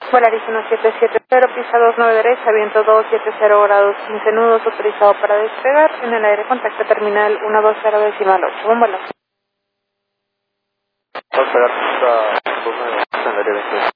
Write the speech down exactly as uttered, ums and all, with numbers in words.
Volaris uno siete siete cero, pista dos nueve derecha, viento dos siete cero grados quince nudos, autorizado para despegar. En el aire, contacto terminal uno dos cero decimal ocho. Buen vuelo. Vamos a pegar pista dos nueve en el área veintiocho.